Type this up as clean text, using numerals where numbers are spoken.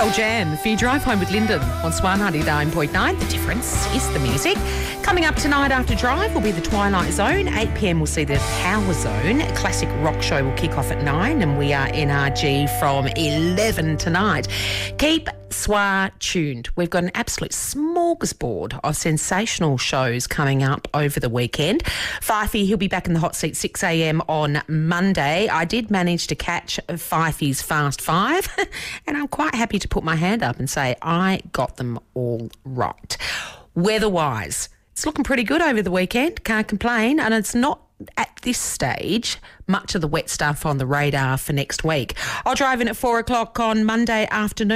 Pearl Jam for your drive home with Lyndon on Swan 99.9. The difference is the music. Coming up tonight after Drive will be the Twilight Zone. 8 p.m. we'll see the Power Zone. A classic rock show will kick off at 9 and we are NRG from 11 tonight. Keep Swa tuned. We've got an absolute smorgasbord of sensational shows coming up over the weekend. Fifey, he'll be back in the hot seat 6 a.m. on Monday. I did manage to catch Fifey's Fast Five and I'm quite happy to put my hand up and say I got them all right. Weather-wise, it's looking pretty good over the weekend. Can't complain. And it's not at this stage much of the wet stuff on the radar for next week. I'll drive in at 4 o'clock on Monday afternoon.